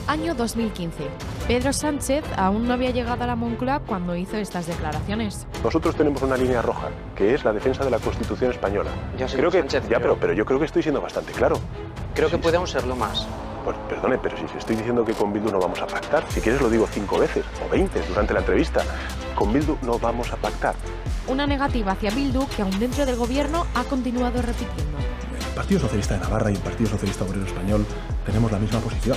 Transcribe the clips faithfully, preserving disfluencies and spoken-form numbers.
Año dos mil quince. Pedro Sánchez aún no había llegado a la Moncloa cuando hizo estas declaraciones. Nosotros tenemos una línea roja, que es la defensa de la Constitución española. Ya, creo que, Sánchez, ya, pero... pero, pero yo creo que estoy siendo bastante claro. Creo sí, que podemos serlo más. Pues perdone, pero si estoy diciendo que con Bildu no vamos a pactar, si quieres lo digo cinco veces o veinte durante la entrevista, con Bildu no vamos a pactar. Una negativa hacia Bildu que aún dentro del gobierno ha continuado repitiendo. El Partido Socialista de Navarra y el Partido Socialista Obrero Español tenemos la misma posición.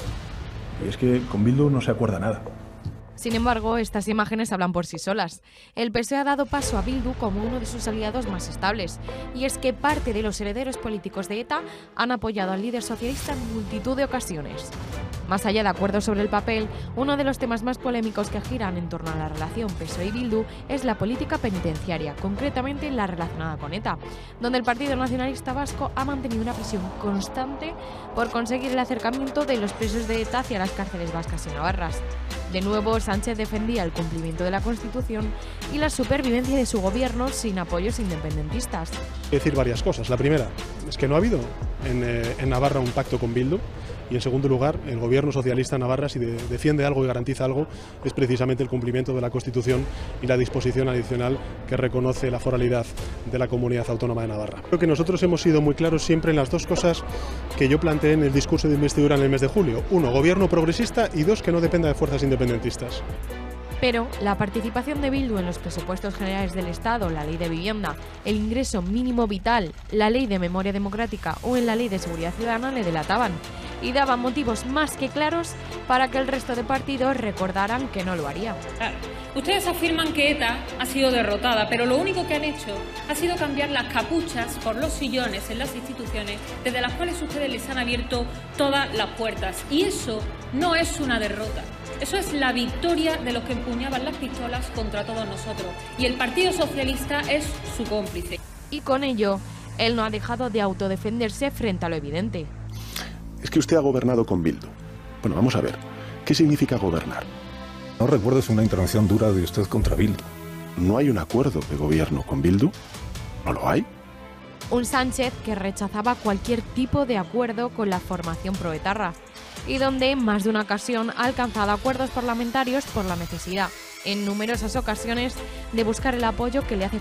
Y es que con Bildu no se acuerda nada. Sin embargo, estas imágenes hablan por sí solas. El P S O E ha dado paso a Bildu como uno de sus aliados más estables. Y es que parte de los herederos políticos de ETA han apoyado al líder socialista en multitud de ocasiones. Más allá de acuerdos sobre el papel, uno de los temas más polémicos que giran en torno a la relación P S O E y Bildu es la política penitenciaria, concretamente la relacionada con ETA, donde el Partido Nacionalista Vasco ha mantenido una presión constante por conseguir el acercamiento de los presos de ETA hacia las cárceles vascas y navarras. De nuevo, Sánchez defendía el cumplimiento de la Constitución y la supervivencia de su gobierno sin apoyos independentistas. Quiero decir varias cosas. La primera es que no ha habido en, eh, en Navarra un pacto con Bildu. Y en segundo lugar, el gobierno socialista en Navarra, si de, defiende algo y garantiza algo, es precisamente el cumplimiento de la Constitución y la disposición adicional que reconoce la foralidad de la Comunidad Autónoma de Navarra. Creo que nosotros hemos sido muy claros siempre en las dos cosas que yo planteé en el discurso de investidura en el mes de julio. Uno, gobierno progresista, y dos, que no dependa de fuerzas independentistas. Pero la participación de Bildu en los presupuestos generales del Estado, la ley de vivienda, el ingreso mínimo vital, la ley de memoria democrática o en la ley de seguridad ciudadana le delataban y daban motivos más que claros para que el resto de partidos recordaran que no lo haría. Claro. Ustedes afirman que ETA ha sido derrotada, pero lo único que han hecho ha sido cambiar las capuchas por los sillones en las instituciones desde las cuales ustedes les han abierto todas las puertas. Y eso no es una derrota. Eso es la victoria de los que empuñaban las pistolas contra todos nosotros. Y el Partido Socialista es su cómplice. Y con ello, él no ha dejado de autodefenderse frente a lo evidente. Es que usted ha gobernado con Bildu. Bueno, vamos a ver. ¿Qué significa gobernar? No recuerdo una intervención dura de usted contra Bildu. ¿No hay un acuerdo de gobierno con Bildu? ¿No lo hay? Un Sánchez que rechazaba cualquier tipo de acuerdo con la formación proetarra y donde en más de una ocasión ha alcanzado acuerdos parlamentarios por la necesidad, en numerosas ocasiones, de buscar el apoyo que le hace